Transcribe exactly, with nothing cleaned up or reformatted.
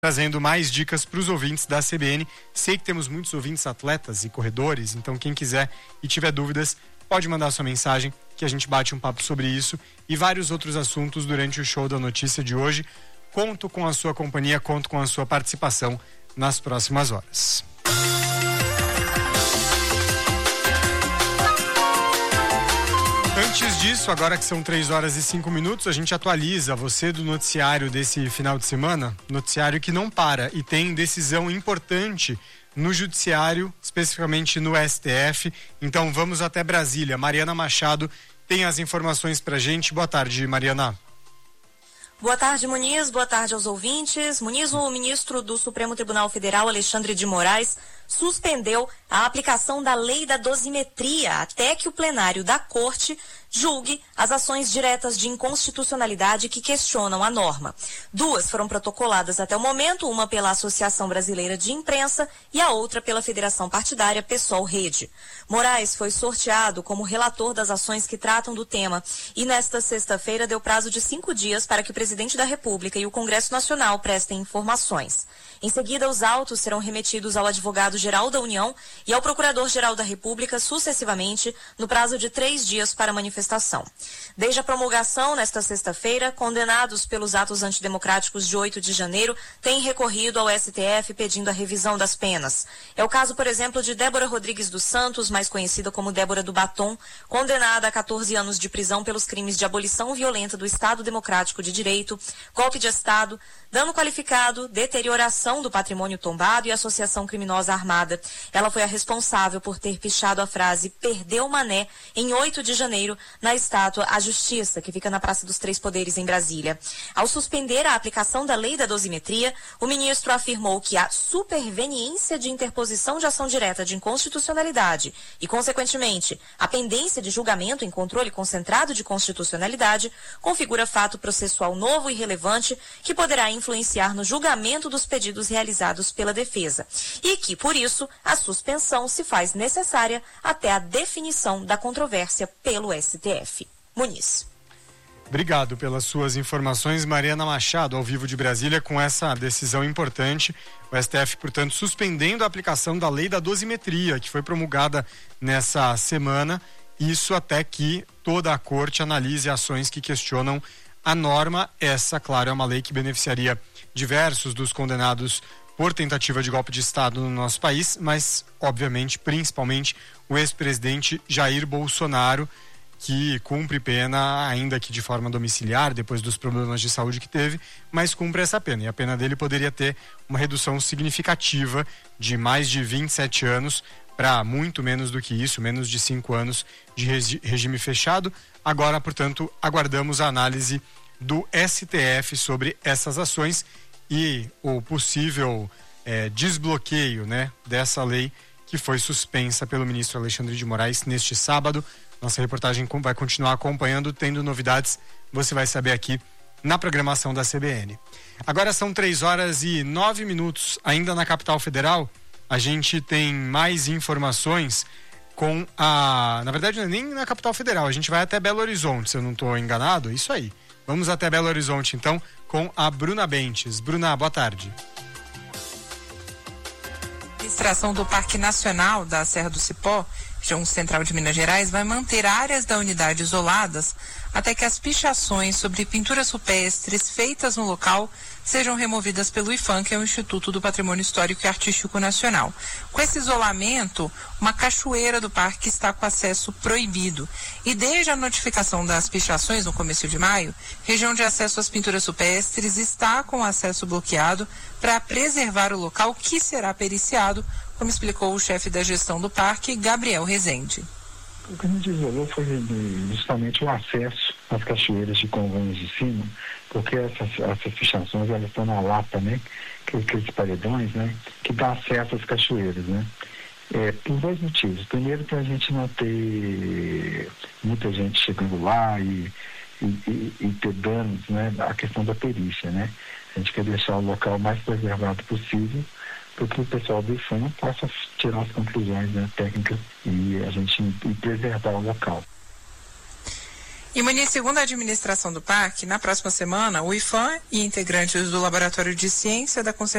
trazendo mais dicas para os ouvintes da C B N. Sei que temos muitos ouvintes atletas e corredores, então quem quiser e tiver dúvidas, pode mandar sua mensagem que a gente bate um papo sobre isso e vários outros assuntos durante o Show da Notícia de hoje. Conto com a sua companhia, conto com a sua participação nas próximas horas. Antes disso, agora que são três horas e cinco minutos, a gente atualiza você do noticiário desse final de semana, noticiário que não para e tem decisão importante no judiciário, especificamente no S T F. Então vamos até Brasília. Mariana Machado tem as informações pra gente. Boa tarde, Mariana. Boa tarde, Muniz. Boa tarde aos ouvintes. Muniz, o ministro do Supremo Tribunal Federal, Alexandre de Moraes, suspendeu a aplicação da lei da dosimetria até que o plenário da Corte julgue as ações diretas de inconstitucionalidade que questionam a norma. Duas foram protocoladas até o momento, uma pela Associação Brasileira de Imprensa e a outra pela Federação Partidária PSOL-Rede. Moraes foi sorteado como relator das ações que tratam do tema e nesta sexta-feira deu prazo de cinco dias para que o presidente da República e o Congresso Nacional prestem informações. Em seguida, os autos serão remetidos ao advogado-geral da União e ao procurador-geral da República, sucessivamente, no prazo de três dias para manifestação. Desde a promulgação, nesta sexta-feira, condenados pelos atos antidemocráticos de oito de janeiro têm recorrido ao S T F pedindo a revisão das penas. É o caso, por exemplo, de Débora Rodrigues dos Santos, mais conhecida como Débora do Batom, condenada a catorze anos de prisão pelos crimes de abolição violenta do Estado Democrático de Direito, golpe de Estado, dano qualificado, deterioração do patrimônio tombado e associação criminosa armada. Ela foi a responsável por ter pichado a frase "Perdeu Mané" em oito de janeiro na estátua à Justiça, que fica na Praça dos Três Poderes, em Brasília. Ao suspender a aplicação da lei da dosimetria, o ministro afirmou que a superveniência de interposição de ação direta de inconstitucionalidade e, consequentemente, a pendência de julgamento em controle concentrado de constitucionalidade configura fato processual novo e relevante que poderá influenciar no julgamento dos pedidos realizados pela defesa e que, por isso, a suspensão se faz necessária até a definição da controvérsia pelo S T F. Muniz. Obrigado pelas suas informações, Mariana Machado, ao vivo de Brasília, com essa decisão importante. O S T F, portanto, suspendendo a aplicação da lei da dosimetria, que foi promulgada nessa semana, isso até que toda a corte analise ações que questionam a norma. Essa, claro, é uma lei que beneficiaria diversos dos condenados por tentativa de golpe de Estado no nosso país, mas, obviamente, principalmente o ex-presidente Jair Bolsonaro, que cumpre pena, ainda que de forma domiciliar, depois dos problemas de saúde que teve, mas cumpre essa pena. E a pena dele poderia ter uma redução significativa de mais de vinte e sete anos para muito menos do que isso, menos de cinco anos de regi- regime fechado. Agora, portanto, aguardamos a análise do S T F sobre essas ações e o possível é, desbloqueio, né, dessa lei que foi suspensa pelo ministro Alexandre de Moraes neste sábado. Nossa reportagem vai continuar acompanhando, tendo novidades, você vai saber aqui na programação da C B N. Agora são três horas e nove minutos, ainda na capital federal. A gente tem mais informações com a... Na verdade, não é nem na capital federal, a gente vai até Belo Horizonte, se eu não estou enganado, isso aí. Vamos até Belo Horizonte, então, com a Bruna Bentes. Bruna, boa tarde. A administração do Parque Nacional da Serra do Cipó, região central de Minas Gerais, vai manter áreas da unidade isoladas até que as pichações sobre pinturas rupestres feitas no local sejam removidas pelo IPHAN, que é o Instituto do Patrimônio Histórico e Artístico Nacional. Com esse isolamento, uma cachoeira do parque está com acesso proibido. E desde a notificação das pichações no começo de maio, região de acesso às pinturas rupestres está com acesso bloqueado para preservar o local, que será periciado, como explicou o chefe da gestão do parque, Gabriel Rezende. O que a gente isolou foi justamente o acesso às cachoeiras de Congonhas de Cima, porque essas, essas fichações, elas estão na lapa, né? Aqueles paredões, né? Que dá acesso às cachoeiras, né? É, por dois motivos. Primeiro, para a gente não ter muita gente chegando lá e, e, e, e ter danos, né? A questão da perícia, né? A gente quer deixar o local mais preservado possível, para que o pessoal do IPHAN possa tirar as conclusões, né, técnicas e a gente e preservar o local. E, Muniz, segundo a administração do parque, na próxima semana, o IPHAN e integrantes do Laboratório de Ciência da Conservação